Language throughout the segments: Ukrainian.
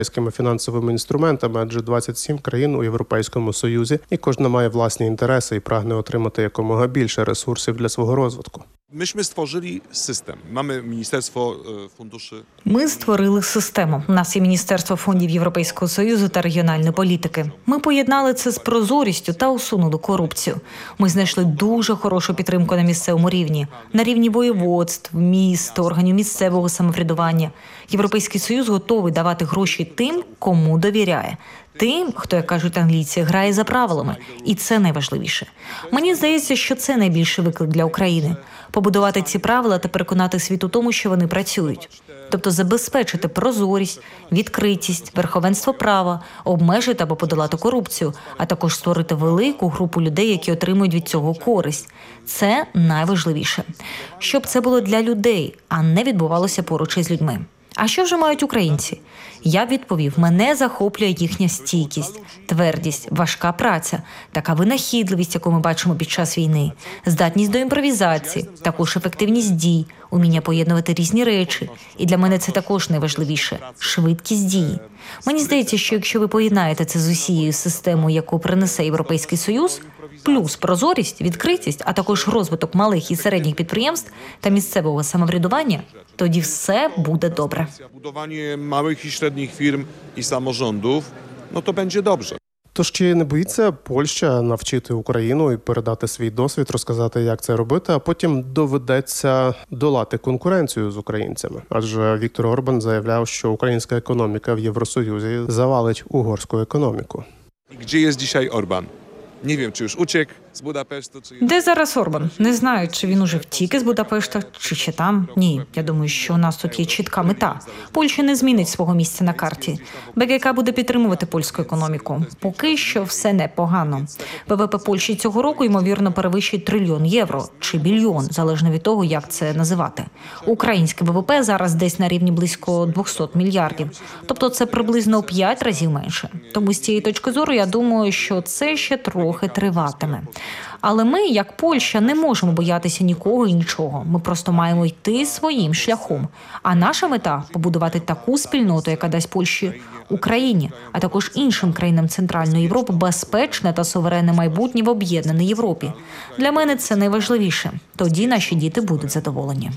фінансовими інструментами, адже 27 країн у Європейському Союзі, і кожна має власні інтереси і прагне отримати якомога більше ресурсів для свого розвитку. Myśmy stworzyli system. Mamy Ministerstwo Funduszy. Ми створили систему. У нас є Міністерство фондів Європейського Союзу та регіональної політики. Ми поєднали це з прозорістю та усунули корупцію. Ми знайшли дуже хорошу підтримку на місцевому рівні. На рівні воєводств, міст, органів місцевого самоврядування. Європейський Союз готовий давати гроші тим, кому довіряє. Тим, хто, як кажуть англійці, грає за правилами. І це найважливіше. Мені здається, що це найбільший виклик для України. Побудувати ці правила та переконати світ у тому, що вони працюють. Тобто забезпечити прозорість, відкритість, верховенство права, обмежити або подолати корупцію, а також створити велику групу людей, які отримують від цього користь. Це найважливіше. Щоб це було для людей, а не відбувалося поруч із людьми. А що вже мають українці? Я б відповів, мене захоплює їхня стійкість, твердість, важка праця, така винахідливість, яку ми бачимо під час війни, здатність до імпровізації, також ефективність дій, уміння поєднувати різні речі. І для мене це також найважливіше – швидкість дії. Мені здається, що якщо ви поєднаєте це з усією системою, яку принесе Європейський Союз, плюс прозорість, відкритість, а також розвиток малих і середніх підприємств та місцевого самоврядування, тоді все буде добре. Budowanie małych i średnich firm i samorządów, no to będzie dobrze. Тож чи не боїться Польща навчити Україну і передати свій досвід, розказати, як це робити, а потім доведеться долати конкуренцію з українцями? Адже Віктор Орбан заявляв, що українська економіка в Євросоюзі завалить угорську економіку. Gdzie jest dzisiaj Orban? Nie wiem, czy już uciekł z Budapesztu, czy... Де зараз Орбан? Не знаю, чи він уже втік із Будапешта, чи ще там. Ні, я думаю, що у нас тут є чітка мета. Польща не змінить свого місця на карті. БГК буде підтримувати польську економіку. Поки що все непогано. ВВП Польщі цього року, ймовірно, перевищить 1 трильйон євро чи більйон, залежно від того, як це називати. Українське ВВП зараз десь на рівні близько 200 мільярдів. Тобто це приблизно у 5 разів менше. Тому з цієї точки зору, я думаю, що це ще трохи триватиме. Але ми, як Польща, не можемо боятися нікого і нічого. Ми просто маємо йти своїм шляхом. А наша мета – побудувати таку спільноту, яка дасть Польщі, Україні, а також іншим країнам Центральної Європи безпечне та суверенне майбутнє в об'єднаній Європі. Для мене це найважливіше. Тоді наші діти будуть задоволені.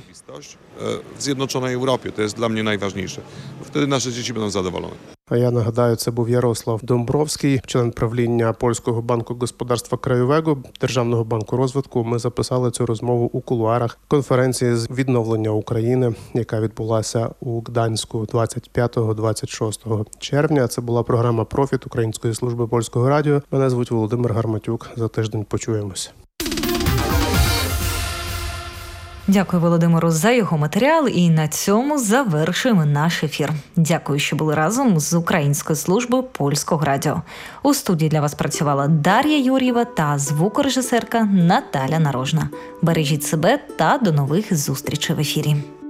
W Zjednoczonej Europie. To jest dla mnie najważniejsze. Wtedy nasze dzieci będą zadowolone. А я нагадаю, це був Ярослав Домбровський, член правління Польського банку господарства краєвого, Державного банку розвитку. Ми записали цю розмову у кулуарах конференції з відновлення України, яка відбулася у Гданську 25-26 червня. Це була програма «Профіт» Української служби Польського радіо. Мене звуть Володимир Гарматюк. За тиждень почуємося. Дякую Володимиру за його матеріал, і на цьому завершуємо наш ефір. Дякую, що були разом з Українською службою Польського радіо. У студії для вас працювала Дар'я Юр'єва та звукорежисерка Наталя Нарожна. Бережіть себе та до нових зустрічей в ефірі.